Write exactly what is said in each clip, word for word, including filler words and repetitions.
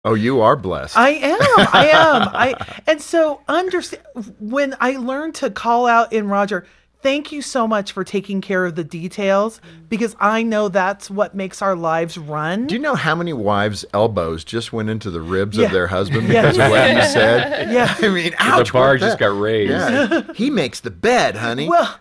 Oh, you are blessed. I am. I am. I and so understand when I learned to call out in Roger, thank you so much for taking care of the details, because I know that's what makes our lives run. Do you know how many wives' elbows just went into the ribs Yeah. of their husband Yeah. because of what you said? Yeah. I mean, ouch, The bar what just the- got raised. Yeah. He makes the bed, honey. Well,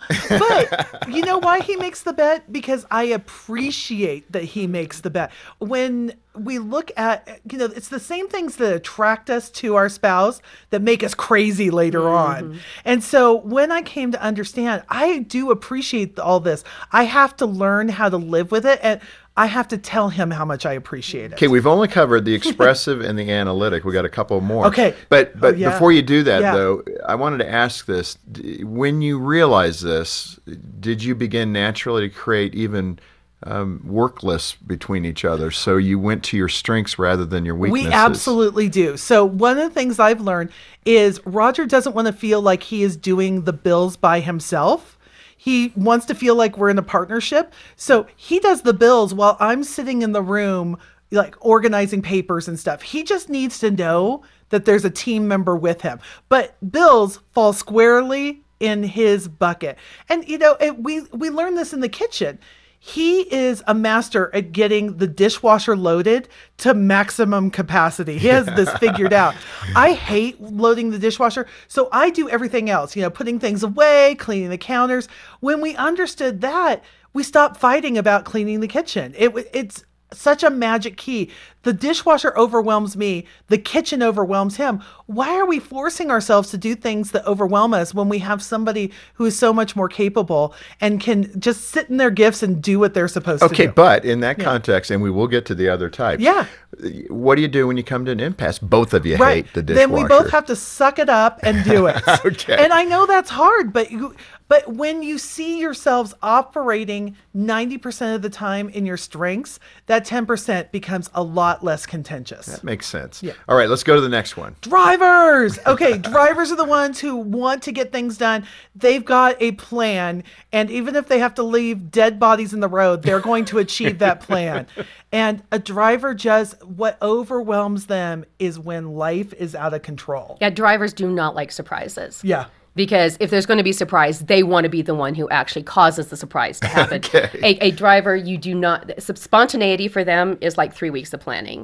but you know why he makes the bet? Because I appreciate that he makes the bet. When we look at, you know, it's the same things that attract us to our spouse that make us crazy later on. And so when I came to understand, I do appreciate all this. I have to learn how to live with it, and I have to tell him how much I appreciate it. Okay, we've only covered the expressive and the analytic. We got a couple more. Okay. But but Oh, yeah. before you do that, Yeah. though, I wanted to ask this. D- When you realized this, did you begin naturally to create even um, work lists between each other? So you went to your strengths rather than your weaknesses? We absolutely do. So one of the things I've learned is Roger doesn't want to feel like he is doing the bills by himself. He wants to feel like we're in a partnership. So he does the bills while I'm sitting in the room, like organizing papers and stuff. He just needs to know that there's a team member with him. But bills fall squarely in his bucket. And, you know, it, we, we learned this in the kitchen. He is a master at getting the dishwasher loaded to maximum capacity. He has this figured out. I hate loading the dishwasher, so I do everything else, you know, putting things away, cleaning the counters. When we understood that, we stopped fighting about cleaning the kitchen. It it's such a magic key. The dishwasher overwhelms me. The kitchen overwhelms him. Why are we forcing ourselves to do things that overwhelm us when we have somebody who is so much more capable and can just sit in their gifts and do what they're supposed Okay, to do? but in that context, and we will get to the other types. Yeah. What do you do when you come to an impasse? Both of you Right. hate the dishwasher. Then we both have to suck it up and do it. Okay. And I know that's hard, but you, but when you see yourselves operating ninety percent of the time in your strengths, that ten percent becomes a lot less contentious. That makes sense. Yeah. All right, let's go to the next one. Drivers. Okay, drivers are the ones who want to get things done. They've got a plan, and even if they have to leave dead bodies in the road, they're going to achieve that plan. And a driver just, what overwhelms them is when life is out of control. Yeah, drivers do not like surprises. Yeah. Because if there's going to be surprise, they want to be the one who actually causes the surprise to happen. Okay. A, a driver, you do not, spontaneity for them is like three weeks of planning.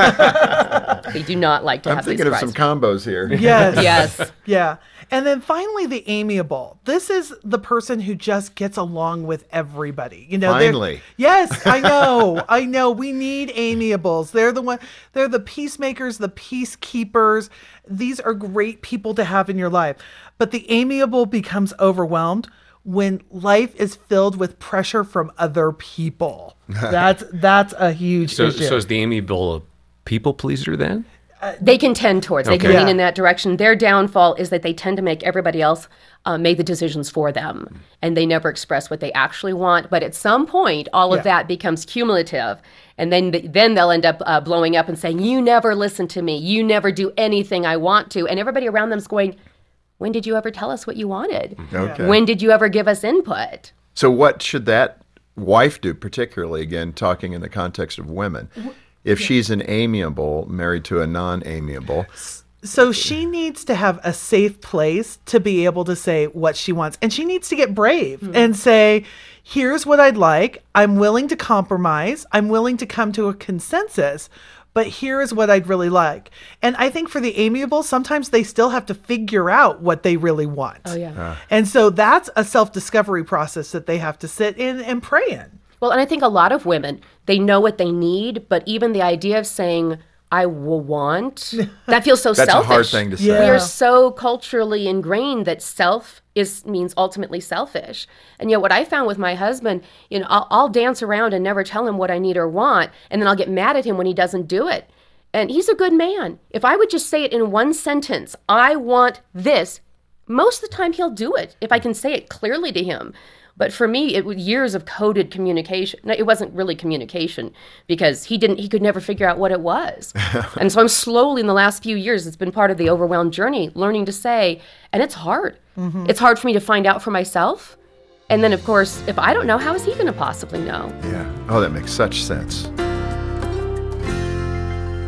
They do not like to I'm have these thinking of some surprises. combos here. Yes. Yes. Yeah. And then finally, the amiable. This is the person who just gets along with everybody. You know, they're- Finally. Yes, I know. I know. We need amiables. They're the one. They're the peacemakers, the peacekeepers. These are great people to have in your life. But the amiable becomes overwhelmed when life is filled with pressure from other people. That's that's a huge So, issue. so is the amiable a people pleaser then? They can tend towards, they can Okay. lean Yeah. in that direction. Their downfall is that they tend to make everybody else uh, make the decisions for them. And they never express what they actually want. But at some point, all of Yeah. that becomes cumulative. And then th- then they'll end up uh, blowing up and saying, you never listen to me. You never do anything I want to. And everybody around them's going, when did you ever tell us what you wanted? Okay. When did you ever give us input? So what should that wife do, particularly, again, talking in the context of women? If she's an amiable married to a non-amiable, So she needs to have a safe place to be able to say what she wants. And she needs to get brave and say, here's what I'd like. I'm willing to compromise. I'm willing to come to a consensus. But here is what I'd really like. And I think for the amiable, sometimes they still have to figure out what they really want. Oh, yeah. And so that's a self-discovery process that they have to sit in and pray in. Well, and I think a lot of women, they know what they need, but even the idea of saying, I will want, that feels so that's selfish. a hard thing to say. Yeah. We are so culturally ingrained that self is means ultimately selfish. And yet what I found with my husband, you know, I'll, I'll dance around and never tell him what I need or want, and then I'll get mad at him when he doesn't do it. And he's a good man. If I would just say it in one sentence, I want this, most of the time he'll do it if I can say it clearly to him. But for me, it was years of coded communication. No, it wasn't really communication because he didn't. He could never figure out what it was. And so I'm slowly, in the last few years, it's been part of the overwhelmed journey, learning to say, and it's hard. Mm-hmm. It's hard for me to find out for myself. And then, of course, if I don't know, how is he going to possibly know? Yeah. Oh, that makes such sense.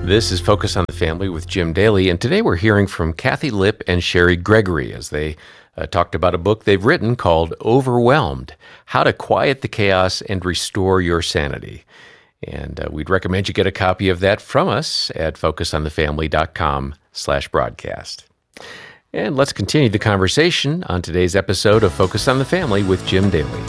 This is Focus on the Family with Jim Daly, and today we're hearing from Kathy Lipp and Sherry Gregory as they uh, talked about a book they've written called Overwhelmed, How to Quiet the Chaos and Restore Your Sanity. And uh, we'd recommend you get a copy of that from us at focusonthefamily.com slash broadcast. And let's continue the conversation on today's episode of Focus on the Family with Jim Daly.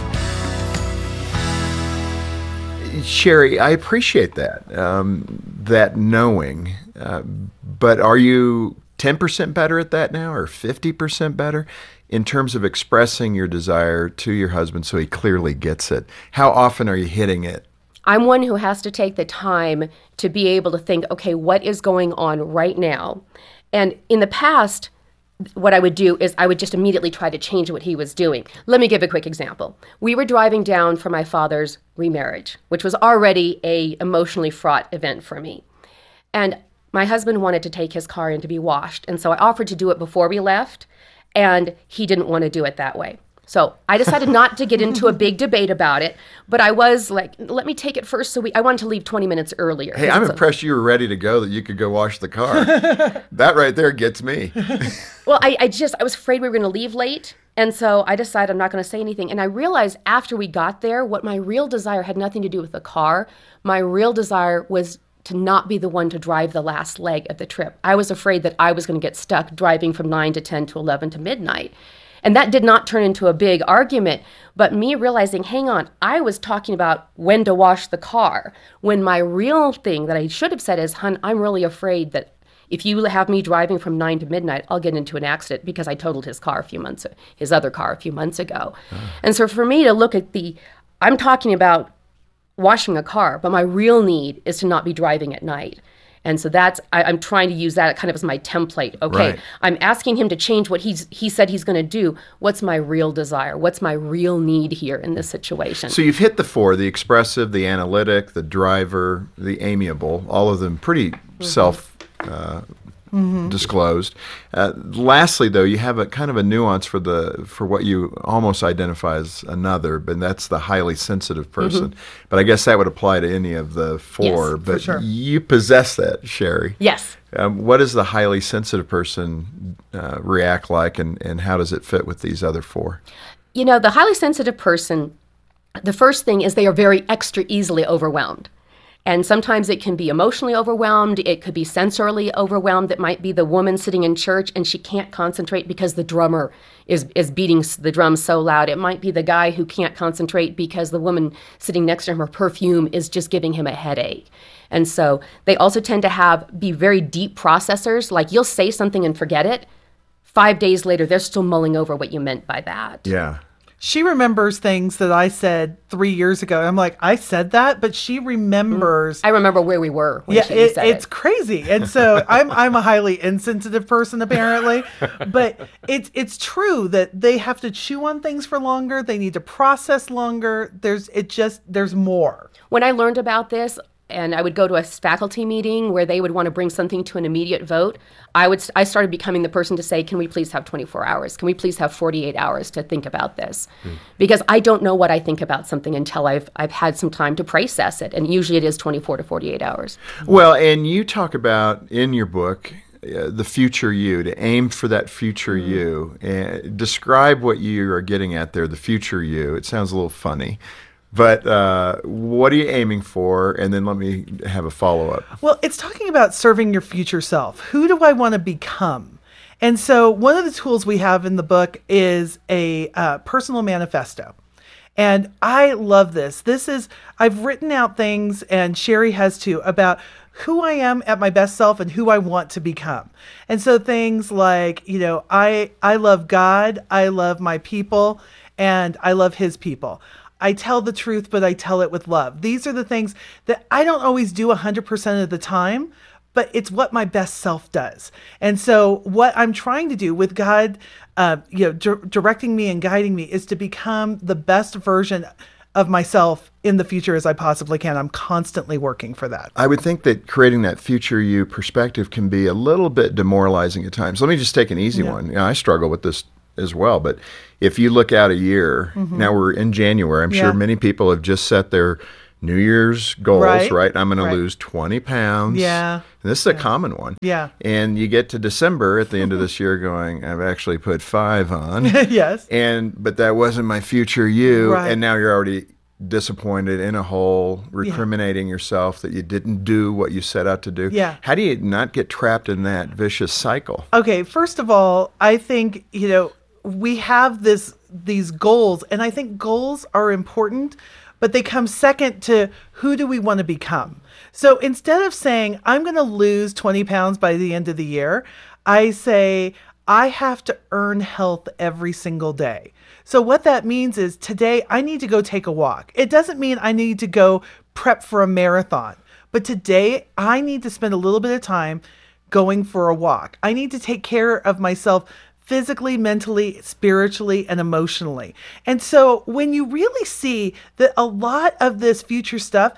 Sherry, I appreciate that, um, that knowing. Uh, but are you ten percent better at that now, or fifty percent better in terms of expressing your desire to your husband so he clearly gets it? How often are you hitting it? I'm one who has to take the time to be able to think, okay, what is going on right now? And in the past, what I would do is I would just immediately try to change what he was doing. Let me give a quick example. We were driving down for my father's remarriage, which was already a emotionally fraught event for me. And my husband wanted to take his car in to be washed. And so I offered to do it before we left, and he didn't want to do it that way. So I decided not to get into a big debate about it, but I was like, let me take it first. So we, I wanted to leave twenty minutes earlier. Hey, I'm impressed a, you were ready to go, that you could go wash the car. That right there gets me. Well, I, I just, I was afraid we were going to leave late. And so I decided I'm not going to say anything. And I realized after we got there, what my real desire had nothing to do with the car. My real desire was to not be the one to drive the last leg of the trip. I was afraid that I was going to get stuck driving from nine to ten to eleven to midnight. And that did not turn into a big argument, but me realizing, hang on, I was talking about when to wash the car, when my real thing that I should have said is, hun, I'm really afraid that if you have me driving from nine to midnight, I'll get into an accident because I totaled his car a few months, his other car a few months ago. Oh. And so for me to look at the, I'm talking about washing a car, but my real need is to not be driving at night. And so that's, I, I'm trying to use that kind of as my template. Okay, right. I'm asking him to change what he's he said he's going to do. What's my real desire? What's my real need here in this situation? So you've hit the four, the expressive, the analytic, the driver, the amiable, all of them pretty mm-hmm. self uh, mm-hmm. disclosed. Uh, lastly, though, you have a kind of a nuance for the for what you almost identify as another, but that's the highly sensitive person. Mm-hmm. But I guess that would apply to any of the four. Yes, but for sure. You possess that, Sherry. Yes. Um, what does the highly sensitive person uh, react like, and, and how does it fit with these other four? You know, the highly sensitive person, the first thing is they are very extra easily overwhelmed. And sometimes it can be emotionally overwhelmed. It could be sensorily overwhelmed. It might be the woman sitting in church and she can't concentrate because the drummer is, is beating the drums so loud. It might be the guy who can't concentrate because the woman sitting next to him, her perfume is just giving him a headache. And so they also tend to have be very deep processors. Like you'll say something and forget it. Five days later, they're still mulling over what you meant by that. Yeah. She remembers things that I said three years ago. I'm like, I said that, but she remembers. I remember where we were when yeah, she it, said it's it. crazy. And so I'm I'm a highly insensitive person apparently, but it's it's true that they have to chew on things for longer. They need to process longer. There's it just there's more. When I learned about this, and I would go to a faculty meeting where they would want to bring something to an immediate vote, I would I started becoming the person to say, can we please have twenty-four hours? Can we please have forty-eight hours to think about this? Mm. Because I don't know what I think about something until I've I've had some time to process it. And usually it is twenty-four to forty-eight hours. Well, and you talk about in your book, uh, the future you, to aim for that future mm. you. And describe what you are getting at there, the future you. It sounds a little funny. But uh, what are you aiming for? And then let me have a follow-up. Well, it's talking about serving your future self. Who do I want to become? And so one of the tools we have in the book is a uh, personal manifesto. And I love this. This is, I've written out things, and Sherry has too, about who I am at my best self and who I want to become. And so things like, you know, I I love God, I love my people, and I love his people. I tell the truth, but I tell it with love. These are the things that I don't always do one hundred percent of the time, but it's what my best self does. And so what I'm trying to do with God, uh, you know, di- directing me and guiding me is to become the best version of myself in the future as I possibly can. I'm constantly working for that. I would think that creating that future you perspective can be a little bit demoralizing at times. Let me just take an easy yeah. one. You know, I struggle with this as well, but if you look out a year, mm-hmm. now we're in January, I'm yeah. sure many people have just set their New Year's goals, Right, right? I'm going right. to lose twenty pounds. Yeah. And this is a common one. Yeah. And you get to December at the end of this year going, I've actually put five on. Yes. And but that wasn't my future you. Right. And now you're already disappointed, in a hole, recriminating yourself that you didn't do what you set out to do. Yeah. How do you not get trapped in that vicious cycle? Okay, first of all, I think, you know, we have this these goals, and I think goals are important, but they come second to who do we want to become. So instead of saying, I'm going to lose twenty pounds by the end of the year, I say, I have to earn health every single day. So what that means is today I need to go take a walk. It doesn't mean I need to go prep for a marathon, but today I need to spend a little bit of time going for a walk. I need to take care of myself physically, mentally, spiritually, and emotionally. And so when you really see that a lot of this future stuff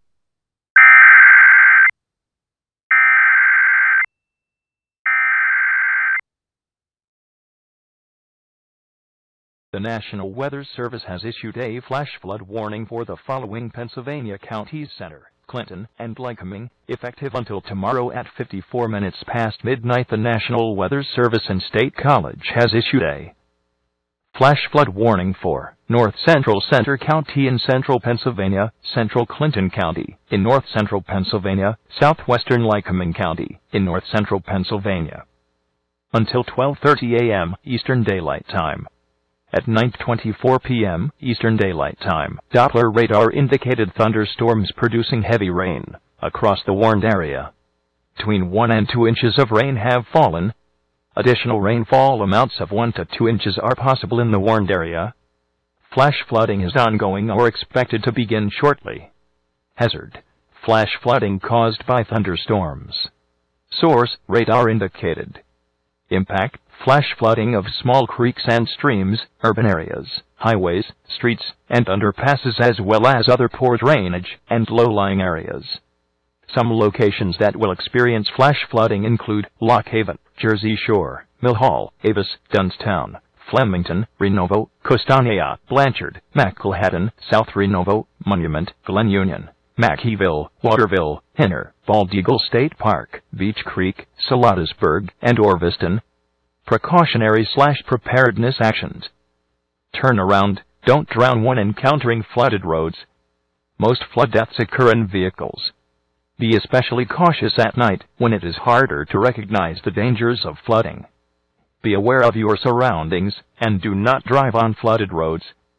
The National Weather Service has issued a flash flood warning for the following Pennsylvania counties: Center, Clinton, and Lycoming, effective until tomorrow at fifty-four minutes past midnight. The National Weather Service and State College has issued a flash flood warning for North Central Center County in central Pennsylvania, Central Clinton County in north central Pennsylvania, southwestern Lycoming County in north central Pennsylvania, until twelve thirty a.m. Eastern Daylight Time. At nine twenty-four p.m. Eastern Daylight Time, Doppler radar indicated thunderstorms producing heavy rain across the warned area. Between one and two inches of rain have fallen. Additional rainfall amounts of one to two inches are possible in the warned area. Flash flooding is ongoing or expected to begin shortly. Hazard: flash flooding caused by thunderstorms. Source: radar indicated. Impact: flash flooding of small creeks and streams, urban areas, highways, streets, and underpasses, as well as other poor drainage and low-lying areas. Some locations that will experience flash flooding include Lock Haven, Jersey Shore, Mill Hall, Avis, Dunstown, Flemington, Renovo, Costanera, Blanchard, McElhattan, South Renovo, Monument, Glen Union, Mackeyville, Waterville, Henner, Bald Eagle State Park, Beach Creek, Salatisburg, and Orviston. Precautionary slash preparedness actions. Turn around, don't drown when encountering flooded roads. Most flood deaths occur in vehicles. Be especially cautious at night when it is harder to recognize the dangers of flooding. Be aware of your surroundings and do not drive on flooded roads.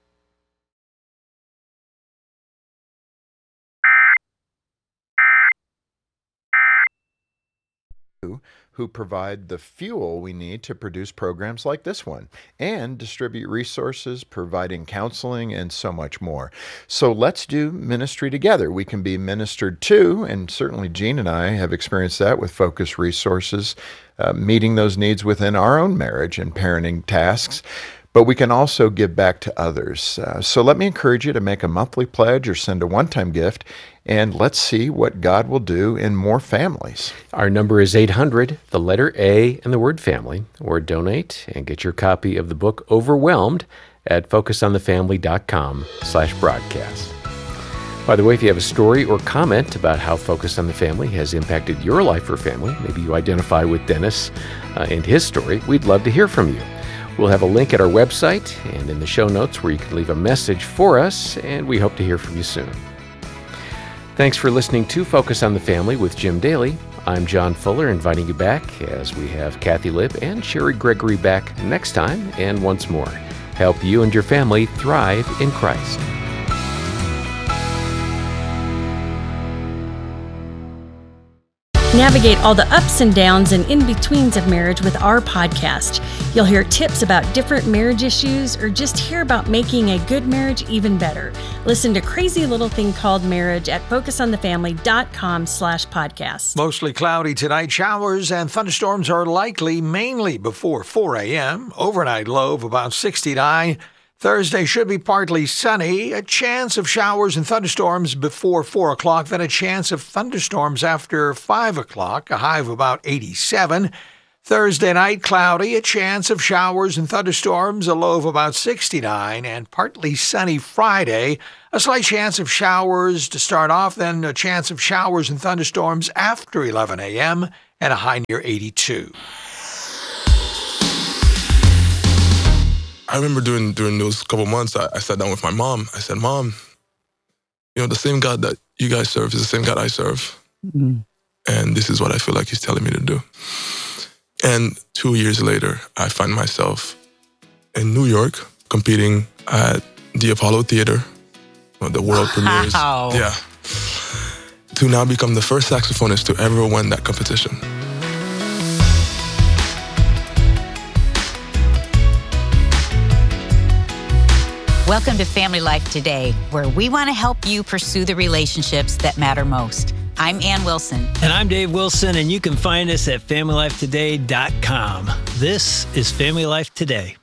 Who provide the fuel we need to produce programs like this one and distribute resources, providing counseling, and so much more. So let's do ministry together. We can be ministered to, and certainly Jean and I have experienced that with Focus Resources, uh, meeting those needs within our own marriage and parenting tasks. But we can also give back to others. Uh, so let me encourage you to make a monthly pledge or send a one-time gift, and let's see what God will do in more families. Our number is eight hundred, the letter A, and the word family, or donate and get your copy of the book Overwhelmed at focusonthefamily.com slash broadcast. By the way, if you have a story or comment about how Focus on the Family has impacted your life or family, maybe you identify with Dennis uh, and his story, we'd love to hear from you. We'll have a link at our website and in the show notes where you can leave a message for us, and we hope to hear from you soon. Thanks for listening to Focus on the Family with Jim Daly. I'm John Fuller, inviting you back as we have Kathy Lipp and Sherry Gregory back next time, and once more, help you and your family thrive in Christ. Navigate all the ups and downs and in-betweens of marriage with our podcast. You'll hear tips about different marriage issues or just hear about making a good marriage even better. Listen to Crazy Little Thing Called Marriage at focusonthefamily.com slash podcast. Mostly cloudy tonight. Showers and thunderstorms are likely mainly before four a.m. Overnight low of about sixty-nine. Thursday should be partly sunny, a chance of showers and thunderstorms before four o'clock, then a chance of thunderstorms after five o'clock, a high of about eighty-seven. Thursday night, cloudy, a chance of showers and thunderstorms, a low of about sixty-nine, and partly sunny Friday. A slight chance of showers to start off, then a chance of showers and thunderstorms after eleven a.m., and a high near eighty-two. I remember during during those couple months, I, I sat down with my mom. I said, Mom, you know, the same God that you guys serve is the same God I serve. Mm-hmm. And this is what I feel like he's telling me to do. And two years later, I find myself in New York competing at the Apollo Theater, the world premieres. Wow. Yeah. To now become the first saxophonist to ever win that competition. Welcome to Family Life Today, where we want to help you pursue the relationships that matter most. I'm Ann Wilson. And I'm Dave Wilson, and you can find us at family life today dot com. This is Family Life Today.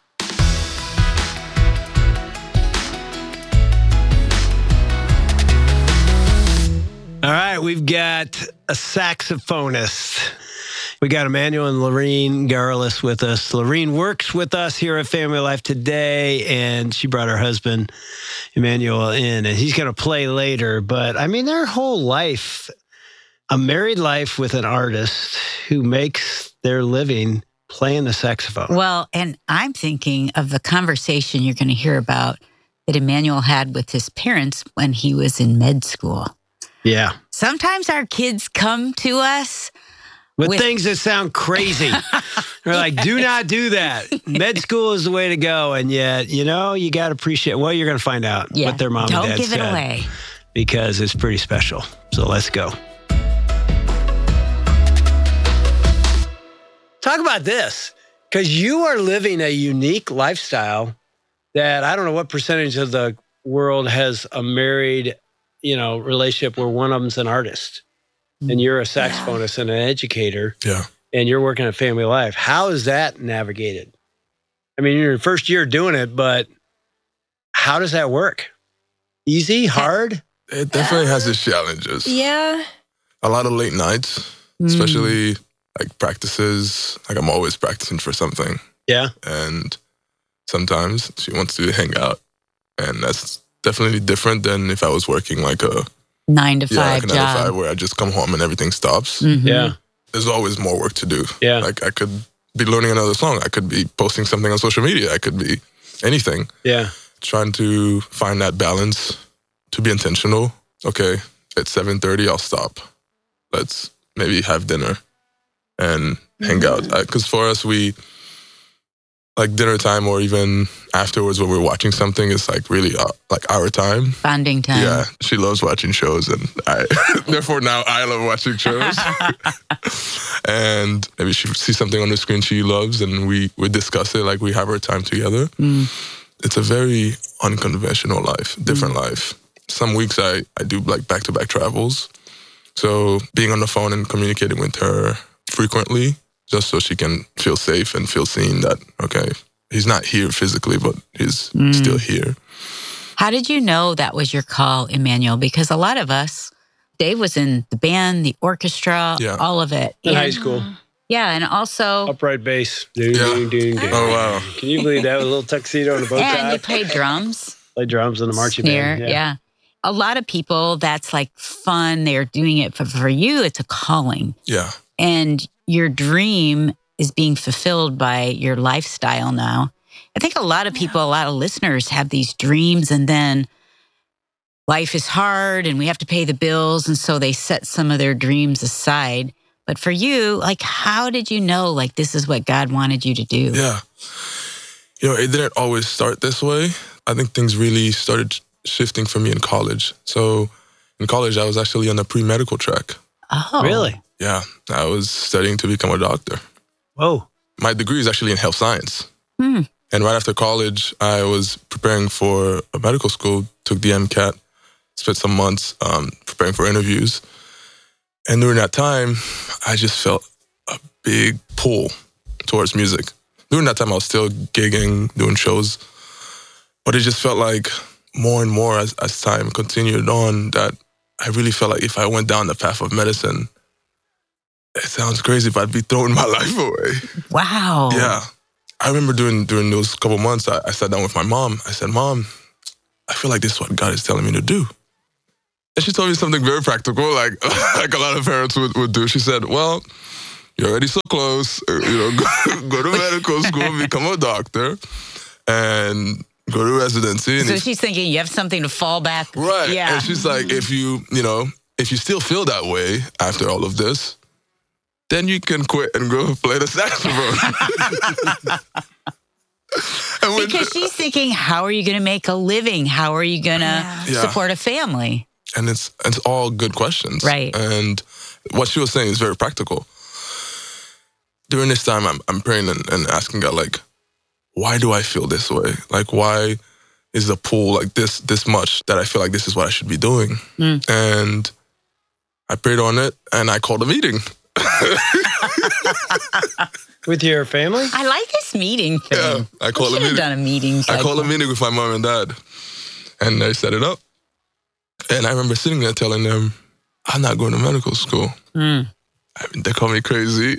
All right, we've got a saxophonist. We got Emmanuel and Lorene Garlis with us. Lorene works with us here at Family Life Today, and she brought her husband, Emmanuel, in, and he's going to play later. But, I mean, their whole life, a married life with an artist who makes their living playing the saxophone. Well, and I'm thinking of the conversation you're going to hear about that Emmanuel had with his parents when he was in med school. Yeah. Sometimes our kids come to us With, With things that sound crazy. They're like, do not do that. Med school is the way to go. And yet, you know, you got to appreciate, well, you're going to find out yeah, what their mom don't and dad give said. it away. Because it's pretty special. So let's go. Talk about this. Because you are living a unique lifestyle that I don't know what percentage of the world has a married, you know, relationship where one of them's an artist. And you're a saxophonist yeah. and an educator. Yeah. And you're working at Family Life. How is that navigated? I mean, you're in your first year doing it, but how does that work? Easy? Hard? It definitely has its challenges. Yeah. A lot of late nights, mm. especially like practices. Like I'm always practicing for something. Yeah. And sometimes she wants to hang out. And that's definitely different than if I was working like a Nine to yeah, five like a nine job. to five where I just come home and everything stops. Mm-hmm. Yeah. There's always more work to do. Yeah. Like I could be learning another song. I could be posting something on social media. I could be anything. Yeah. Trying to find that balance, to be intentional. Okay, at seven thirty, I'll stop. Let's maybe have dinner and mm-hmm. hang out. Because for us, we, like dinner time or even afterwards when we're watching something, it's like really uh, like our time. Bonding time. Yeah, she loves watching shows and I, therefore now I love watching shows. And maybe she sees something on the screen she loves and we, we discuss it, like we have our time together. Mm. It's a very unconventional life, different mm. life. Some weeks I, I do like back-to-back travels. So being on the phone and communicating with her frequently, just so she can feel safe and feel seen that, okay, he's not here physically, but he's mm. still here. How did you know that was your call, Emmanuel? Because a lot of us, Dave was in the band, the orchestra, yeah. all of it. In and, high school. Yeah, and also... Upright bass. Ding, yeah. ding, ding, ding. Oh, wow. Can you believe that? With a little tuxedo and a bow tie? And you played drums. Played drums in the marching Snare, band. Yeah. yeah. A lot of people, that's like fun. They're doing it. For, for you, it's a calling. Yeah. And your dream is being fulfilled by your lifestyle now. I think a lot of people, a lot of listeners have these dreams and then life is hard and we have to pay the bills. And so they set some of their dreams aside. But for you, like, how did you know, like, this is what God wanted you to do? Yeah. You know, it didn't always start this way. I think things really started shifting for me in college. So in college, I was actually on the pre-medical track. Oh. Really? Yeah. I was studying to become a doctor. Whoa. My degree is actually in health science. Hmm. And right after college, I was preparing for a medical school, took the MCAT, spent some months um, preparing for interviews. And during that time, I just felt a big pull towards music. During that time, I was still gigging, doing shows. But it just felt like more and more as, as time continued on that I really felt like if I went down the path of medicine, it sounds crazy, but I'd be throwing my life away. Wow. Yeah. I remember during, during those couple months, I, I sat down with my mom. I said, Mom, I feel like this is what God is telling me to do. And she told me something very practical, like like a lot of parents would, would do. She said, well, you're already so close. You know, go, go to medical school, become a doctor, and go to residency. And so she's thinking you have something to fall back. Right. Yeah. And she's like, if you, you know, if you still feel that way after all of this, then you can quit and go play the saxophone. when, because she's thinking, how are you going to make a living? How are you going to yeah. support a family? And it's it's all good questions. Right. And what she was saying is very practical. During this time, I'm I'm praying and, and asking God, like, why do I feel this way? Like, why is the pull like this this much that I feel like this is what I should be doing? Mm. And I prayed on it, and I called a meeting. With your family? I like this meeting thing. Yeah, I called we a meeting. Done a meeting. I called a meeting with my mom and dad, and they set it up. And I remember sitting there telling them, I'm not going to medical school. Mm. I mean, they call me crazy.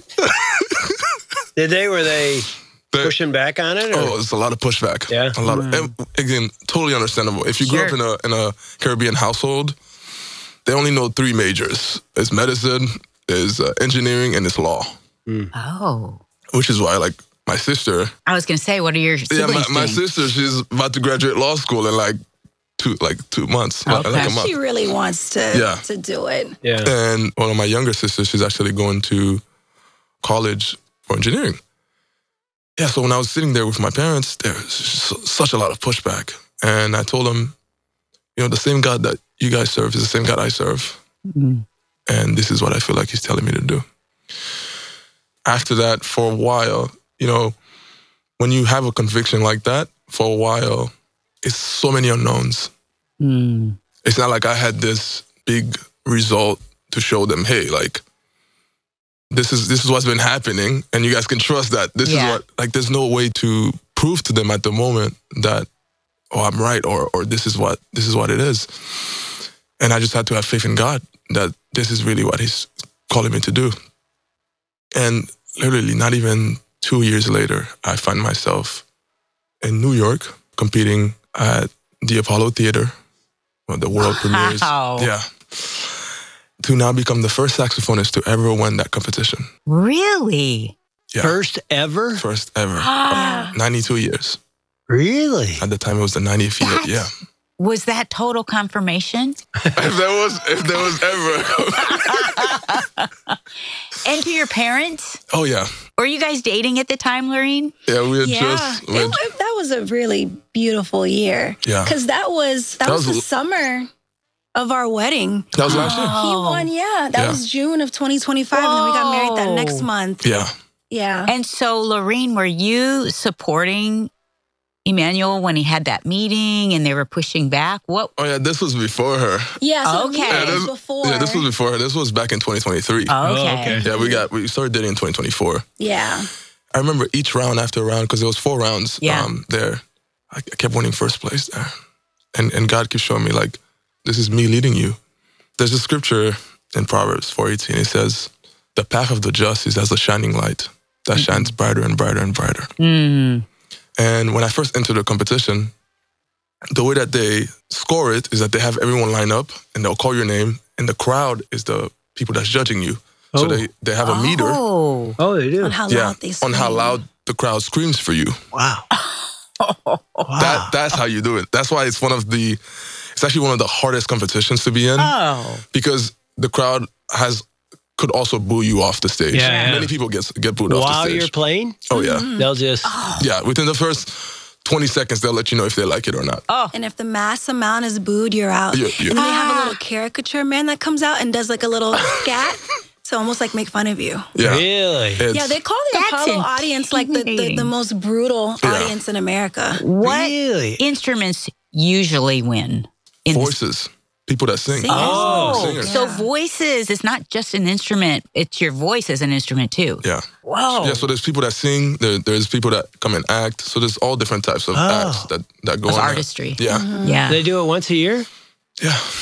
Did they? Were they, they pushing back on it? Or? Oh, it's a lot of pushback. Yeah. A lot mm. of, and again, totally understandable. If you Sure. grew up in a in a Caribbean household, they only know three majors. It's medicine, it's uh, engineering, and it's law. Mm. Oh. Which is why, like, my sister... I was going to say, what are your siblings Yeah, my, my doing? sister, she's about to graduate law school in, like, two like two months. Okay. Like a month. She really wants to, Yeah. to do it. Yeah. And one of my younger sisters, she's actually going to college for engineering. Yeah, so when I was sitting there with my parents, there was just such a lot of pushback. And I told them, you know, the same God that you guys serve is the same God I serve. Mm-hmm. And this is what I feel like he's telling me to do. After that, for a while, you know, when you have a conviction like that, for a while, it's so many unknowns. Mm. It's not like I had this big result to show them, hey, like, this is this is what's been happening, and you guys can trust that. This Yeah. is what, like, there's no way to prove to them at the moment that, oh, I'm right, or or this is what this is what it is. And I just had to have faith in God that this is really what he's calling me to do. And literally, not even two years later, I find myself in New York competing at the Apollo Theater, well, the world premieres. Wow. Yeah. To now become the first saxophonist to ever win that competition. Really? Yeah. First ever? First ever. ninety-two years. Really? At the time, it was the ninetieth year. That's- Yeah. Was that total confirmation? if there was, if there was ever. And to your parents? Oh, yeah. Were you guys dating at the time, Lorene? Yeah, we had Yeah, just. it, went- wa- that was a really beautiful year. Yeah. Because that was that, That was, was the l- summer of our wedding. that was last year. He won, yeah. That Yeah. was June of twenty twenty-five, and then we got married that next Whoa. month. Yeah. Yeah. And so, Lorene, were you supporting Emmanuel when he had that meeting and they were pushing back? What? Oh, yeah, this was before her. yeah, so Okay. he Yeah, was this, before. yeah, this was before her. This was back in twenty twenty-three. Okay. okay. Yeah, we got we started dating in twenty twenty-four. Yeah. I remember each round after round, because there was four rounds Yeah. um, there. I, I kept winning first place there. And and God keeps showing me, like, this is me leading you. There's a scripture in Proverbs four eighteen. It says, the path of the just is as a shining light that Mm-hmm. shines brighter and brighter and brighter. Mm. And when I first entered the competition, the way that they score it is that they have everyone line up and they'll call your name, and the crowd is the people that's judging you. So Oh. they, they have a meter. Oh. Oh, they do. On how Yeah, loud they on how scream. loud the crowd screams for you. Wow. wow. That that's how you do it. That's why it's one of the it's actually one of the hardest competitions to be in, Oh. because the crowd has could also boo you off the stage. Yeah, yeah. Many people get get booed off the While stage. you're playing, oh yeah, they'll just. yeah. Within the first twenty seconds, they'll let you know if they like it or not. Oh. And if the mass amount is booed, you're out. Yeah, yeah. And they have a little caricature man that comes out and does like a little scat to almost like make fun of you. Yeah, Really? It's- Yeah, they call the That's Apollo audience like the, the, intimidating. the most brutal Yeah. audience in America. What Really? instruments usually win? In the- voices, people that sing. Singers. Oh, Singers. so Yeah. voices is not just an instrument; it's your voice as an instrument too. Yeah. Whoa! Yeah, so there's people that sing, there, there's people that come and act. So there's all different types of Oh. acts that, that go Of on. there. artistry. Yeah. Yeah. They do it once a year? Yeah.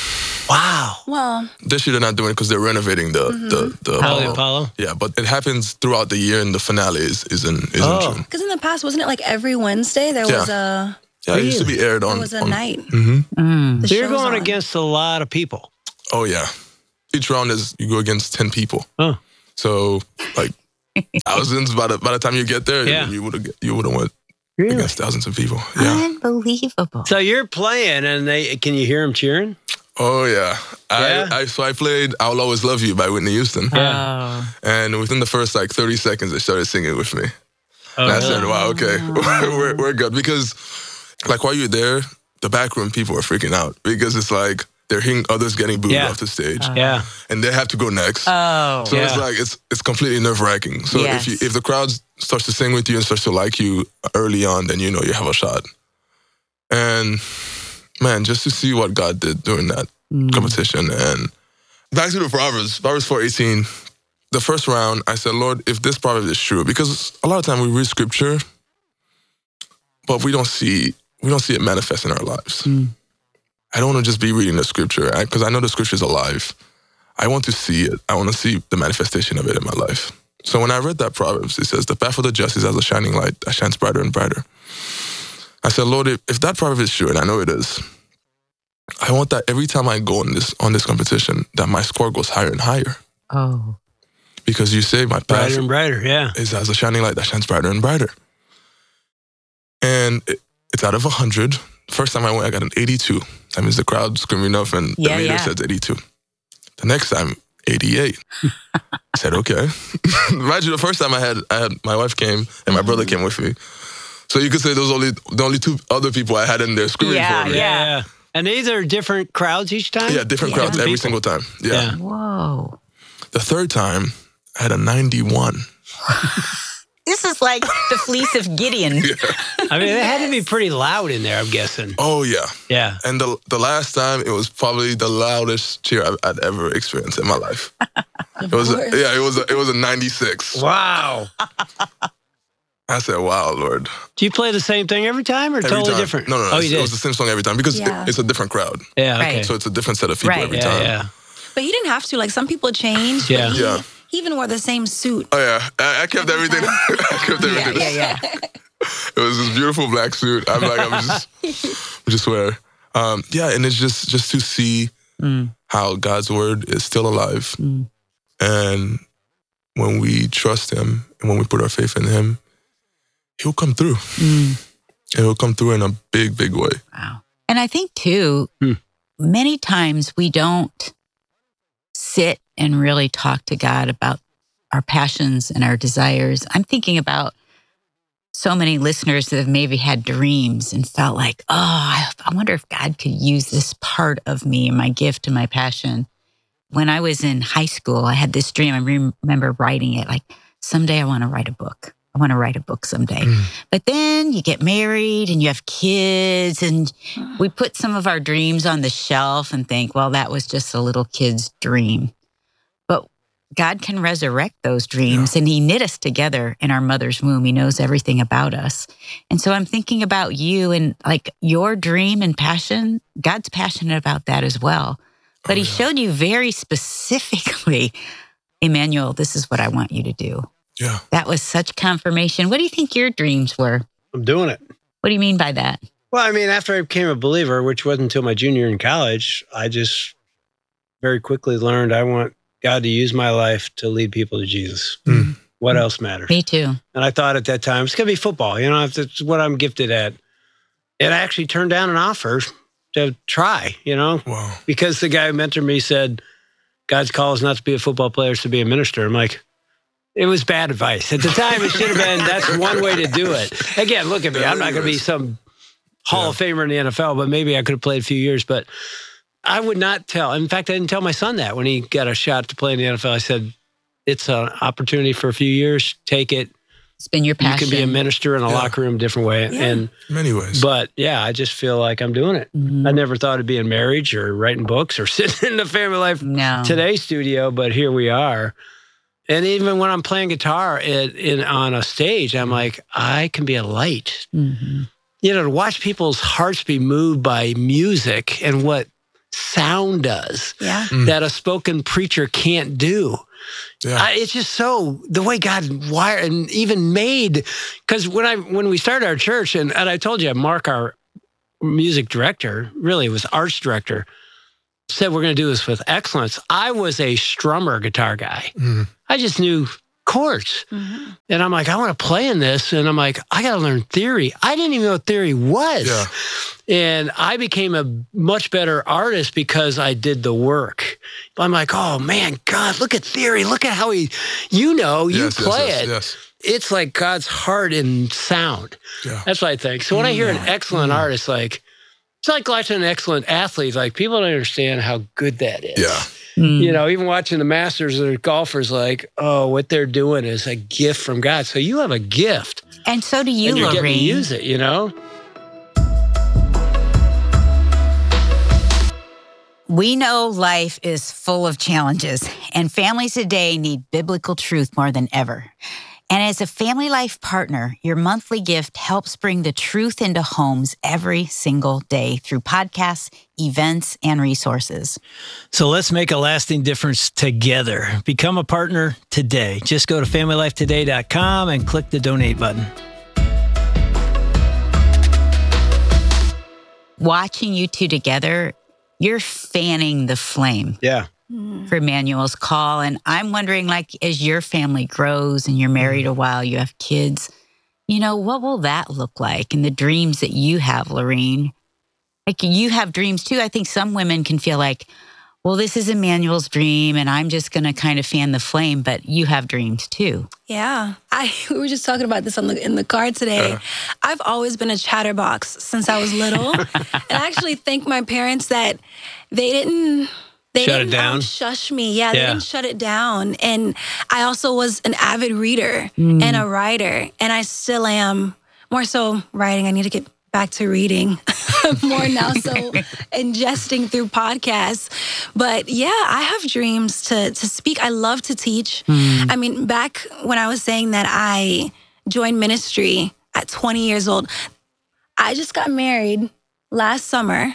Wow. Well, This year they're not doing it because they're renovating the Mhm. the, the Oh, the Apollo? Yeah, but it happens throughout the year, and the finale is, is in is Oh. in June. because in the past, wasn't it like every Wednesday there Yeah. was a Yeah, it used to be aired on. there was a on- night? Mhm. The So you're show's going on. against a lot of people. Oh yeah, each round is you go against ten people. Oh. So like thousands by the by the time you get there, Yeah. you would have you would have went Really? against thousands of people. Yeah. Unbelievable. So you're playing, and they can you hear them cheering? Oh yeah. Yeah? I, I so I played "I'll Always Love You" by Whitney Houston, Oh. and within the first like thirty seconds, they started singing with me. Oh, and I really? said, "Wow, okay, we're we're good." Because like while you're there, the backroom people are freaking out because it's like they're hearing others getting booed Yeah. off the stage, Yeah. and they have to go next. Oh. So it's Yeah. like it's it's completely nerve wracking. So Yes. if you if the crowd starts to sing with you and starts to like you early on, then you know you have a shot. And man, just to see what God did during that competition. And back to the Proverbs, Proverbs four eighteen. The first round, I said, Lord, if this proverb is true, because a lot of time we read scripture, but we don't see we don't see it manifest in our lives. I don't want to just be reading the scripture because I, I know the scripture is alive. I want to see it. I want to see the manifestation of it in my life. So when I read that Proverbs, it says, the path of the just is as a shining light that shines brighter and brighter. I said, Lord, if, if that proverb is true, and I know it is, I want that every time I go on this on this competition, that my score goes higher and higher. Oh. Because you say my path Brighter and brighter, yeah. is as a shining light that shines brighter and brighter. And it, it's out of one hundred. First time I went, I got an eighty-two. That means the crowd screaming enough, and the Yeah, reader yeah. says eighty-two. The next time, eighty-eight. I said, okay. Imagine the first time I had, I had my wife came and my brother came with me. So you could say those only the only two other people I had in there screaming Yeah, for me. Yeah. yeah. And these are different crowds each time? Yeah, different crowds every single time. Yeah. Yeah. Whoa. The third time, I had a ninety-one. This is like the fleece of Gideon. I mean, it had to be pretty loud in there, I'm guessing. Oh yeah. Yeah. And the the last time, it was probably the loudest cheer I've, I'd ever experienced in my life. It was a, yeah, it was a, it was a ninety-six. Wow. I said, "Wow, Lord." Do you play the same thing every time or Every totally time. different? No, no, no. Oh, it's- you did? It was the same song every time because Yeah. it, it's a different crowd. Yeah, okay. Right. So it's a different set of people Right. every yeah, time. yeah. But he didn't have to. Like some people change. Yeah. But he, Yeah. he even wore the same suit. Oh yeah, I, I kept everything. I kept Yeah, everything. yeah, yeah. It was this beautiful black suit. I'm like, I'm just, I just wear. Um, yeah, and it's just just to see how God's word is still alive, and when we trust Him and when we put our faith in Him, He'll come through. And He'll come through in a big, big way. Wow. And I think, too, Hmm. many times we don't sit and really talk to God about our passions and our desires. I'm thinking about so many listeners that have maybe had dreams and felt like, oh, I I wonder if God could use this part of me, my gift and my passion. When I was in high school, I had this dream. I rem- remember writing it like, someday I want to write a book. I want to write a book someday. But then you get married and you have kids, and we put some of our dreams on the shelf and think, well, that was just a little kid's dream. But God can resurrect those dreams, and He knit us together in our mother's womb. He knows everything about us. And so I'm thinking about you and like your dream and passion. God's passionate about that as well. But He showed you very specifically, Emmanuel, this is what I want you to do. Yeah. That was such confirmation. What do you think your dreams were? I'm doing it. What do you mean by that? Well, I mean, after I became a believer, which wasn't until my junior year in college, I just very quickly learned I want God to use my life to lead people to Jesus. Mm. What else matters? Me too. And I thought at that time, it's going to be football. You know, if it's what I'm gifted at. And I actually turned down an offer to try, you know, Wow. because the guy who mentored me said, God's call is not to be a football player, it's to be a minister. I'm like, it was bad advice. At the time, it should have been, that's one way to do it. Again, look at me. I'm not going to be some Hall of Famer in the N F L, but maybe I could have played a few years. But I would not tell. In fact, I didn't tell my son that when he got a shot to play in the N F L. I said, it's an opportunity for a few years. Take it. It's been your passion. You can be a minister in a Yeah. locker room, different way. Yeah. And In many ways. but yeah, I just feel like I'm doing it. Mhm. I never thought it'd be in marriage or writing books or sitting in the Family Life No. Today studio, but here we are. And even when I'm playing guitar in, in on a stage, I'm like, I can be a light. Mhm. You know, to watch people's hearts be moved by music and what sound does Yeah. that a spoken preacher can't do. Yeah. I, it's just so the way God wired and even made. Because when I when we started our church, and, and I told you, Mark, our music director, really was arts director, said we're going to do this with excellence. I was a strummer guitar guy. Mm. I just knew chords. Mm-hmm. And I'm like, I want to play in this. And I'm like, I got to learn theory. I didn't even know what theory was. Yeah. And I became a much better artist because I did the work. I'm like, oh man, God, look at theory. Look at how he, you know, you Yes, yes, play yes, it. yes. It's like God's heart in sound. Yeah. That's what I think. So when I hear an excellent artist, like, it's like watching an excellent athlete. Like, people don't understand how good that is. Yeah. You know, even watching the Masters or golfers, like, oh, what they're doing is a gift from God. So you have a gift. And so do you, and you're getting to Lorraine. use it, you know? We know life is full of challenges, and families today need biblical truth more than ever. And as a Family Life partner, your monthly gift helps bring the truth into homes every single day through podcasts, events, and resources. So let's make a lasting difference together. Become a partner today. Just go to family life today dot com and click the donate button. Watching you two together, you're fanning the flame. Yeah. For Emmanuel's call. And I'm wondering, like, as your family grows and you're married a while, you have kids, you know, what will that look like? And the dreams that you have, Lorraine, like, you have dreams too. I think some women can feel like, well, this is Emmanuel's dream and I'm just going to kind of fan the flame, but you have dreams too. Yeah. I we were just talking about this on the, in the car today. Uh. I've always been a chatterbox since I was little. And I actually thank my parents that they didn't They Shut it didn't down? um, shush me. Yeah, they Yeah. didn't shut it down. And I also was an avid reader and a writer. And I still am. More so writing. I need to get back to reading more now. So ingesting through podcasts. But yeah, I have dreams to, to speak. I love to teach. I mean, back when I was saying that I joined ministry at twenty years old, I just got married last summer.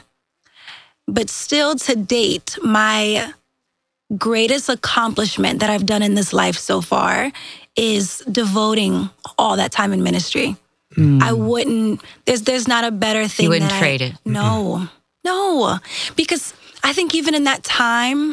But still to date, my greatest accomplishment that I've done in this life so far is devoting all that time in ministry. Mm. I wouldn't, there's there's not a better thing. You wouldn't that trade I, it. No, no. Because I think even in that time,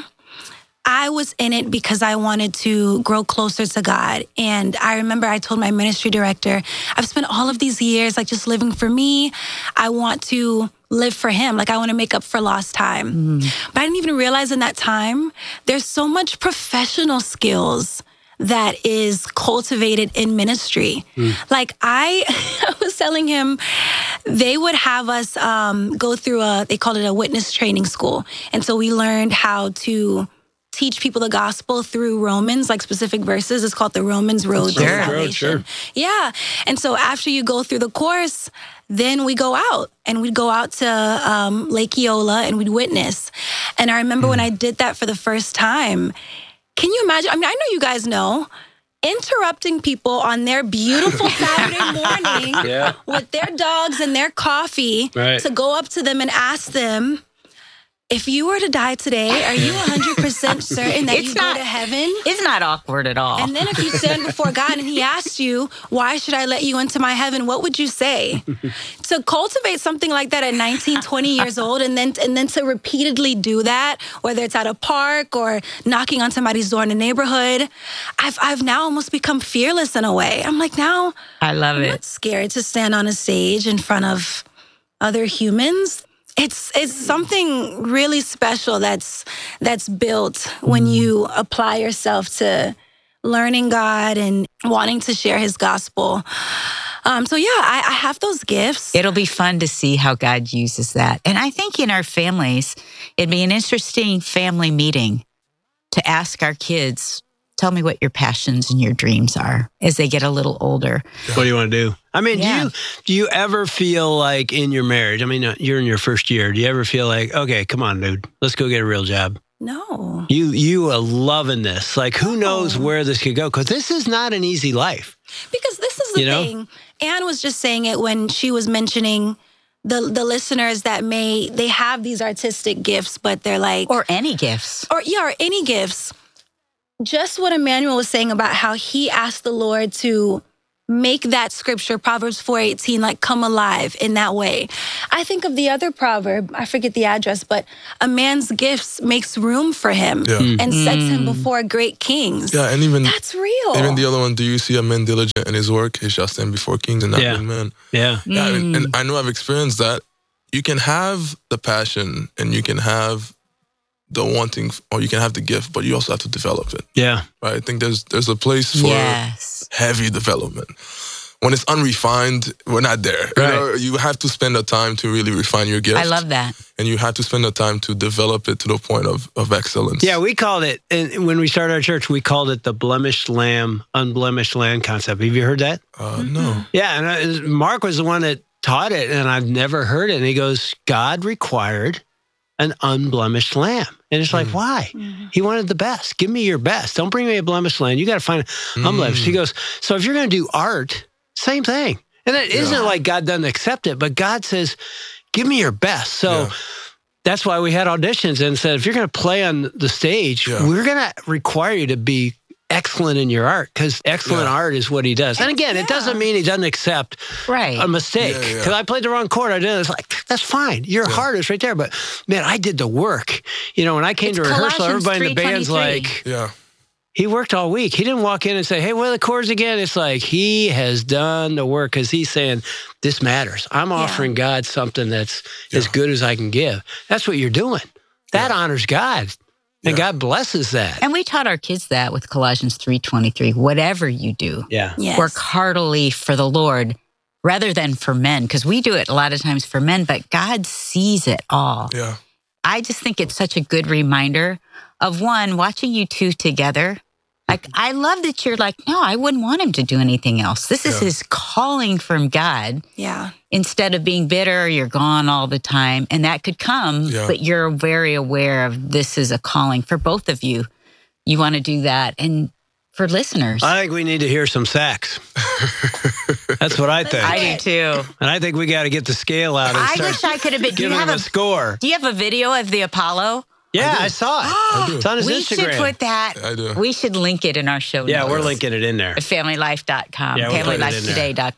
I was in it because I wanted to grow closer to God. And I remember I told my ministry director, I've spent all of these years like just living for me. I want to live for him. Like I want to make up for lost time. Mm. But I didn't even realize in that time, there's so much professional skills that is cultivated in ministry. Mm. Like I, I was telling him, they would have us um, go through a, they called it a witness training school. And so we learned how to teach people the gospel through Romans, like specific verses. It's called the Romans Road to Salvation. Sure, sure. Yeah. And so after you go through the course, then we go out and we'd go out to um, Lake Eola and we'd witness. And I remember mm. when I did that for the first time, can you imagine? I mean, I know you guys know, interrupting people on their beautiful Saturday morning yeah. with their dogs and their coffee right. to go up to them and ask them, if you were to die today, are you one hundred percent certain that it's you not, go to heaven? It's not awkward at all. And then if you stand before God and he asks you, why should I let you into my heaven? What would you say? To cultivate something like that at nineteen, twenty years old and then and then to repeatedly do that, whether it's at a park or knocking on somebody's door in the neighborhood, I've I've now almost become fearless in a way. I'm like, now I love I'm it. not scared to stand on a stage in front of other humans. It's it's something really special that's that's built when you apply yourself to learning God and wanting to share his gospel. Um, so yeah, I, I have those gifts. It'll be fun to see how God uses that. And I think in our families, it'd be an interesting family meeting to ask our kids, tell me what your passions and your dreams are as they get a little older. What do you want to do? I mean, Yeah. do you do you ever feel like in your marriage, I mean, uh, you're in your first year, do you ever feel like, okay, come on, dude, let's go get a real job? No. You you are loving this. Like, who knows where this could go? Because this is not an easy life. Because this is the You know? thing. Anne was just saying it when she was mentioning the the listeners that may they have these artistic gifts, but they're like or any gifts, or yeah, or any gifts. Just what Emmanuel was saying about how he asked the Lord to make that scripture, Proverbs four eighteen, like come alive in that way. I think of the other proverb, I forget the address, but a man's gifts makes room for him Yeah. and Mm. sets him before great kings. Yeah, and even that's real. Even the other one, do you see a man diligent in his work? He shall stand before kings and not Yeah. good men. Yeah. Yeah, I mean, Mm. and I know I've experienced that. You can have the passion and you can have the wanting, or you can have the gift, but you also have to develop it. Yeah. Right? I think there's there's a place for Yes. heavy development. When it's unrefined, we're not there. You Right. know, you have to spend the time to really refine your gift. I love that. And you have to spend the time to develop it to the point of, of excellence. Yeah, we called it, and when we started our church, we called it the blemished lamb, unblemished lamb concept. Have you heard that? Uh, no. Yeah, and I, Mark was the one that taught it, and I've never heard it. And he goes, God required an unblemished lamb. And it's like, why? He wanted the best. Give me your best. Don't bring me a blemished lamb. You got to find an unblemished. He goes, so if you're going to do art, same thing. And it isn't like God doesn't accept it, but God says, give me your best. So Yeah. that's why we had auditions and said, if you're going to play on the stage, Yeah. we're going to require you to be excellent in your art, because excellent Yeah. art is what he does. And again, it doesn't mean he doesn't accept Right. a mistake. Yeah, yeah. Because I played the wrong chord. I did. It's like, that's fine. Your heart is right there. But man, I did the work. You know, when I came It's to rehearsal, Colossians everybody in the band's three twenty-three. like, Yeah. he worked all week. He didn't walk in and say, hey, what are the chords again? It's like, he has done the work, because he's saying, this matters. I'm offering God something that's as good as I can give. That's what you're doing. That honors God. And Yeah. God blesses that. And we taught our kids that with Colossians three twenty-three. Whatever you do, Yeah. Yes. work heartily for the Lord rather than for men, because we do it a lot of times for men, but God sees it all. Yeah. I just think it's such a good reminder of, one, watching you two together. Like, I love that you're like, no, I wouldn't want him to do anything else. This is Yeah. his calling from God. Yeah. Instead of being bitter, you're gone all the time. And that could come, Yeah. but you're very aware of this is a calling for both of you. You want to do that. And for listeners, I think we need to hear some sax. That's what I think. I do too. And I think we got to get the scale out and I start wish I could have been. Do you giving have them a a score. Do you have a video of the Apollo? Yeah, I, saw it. I do. It's on his We Instagram. should put that. I do. We should link it in our show yeah, notes. we're linking it in there. Family life dot com, Yeah, we'll put family it life in there. today dot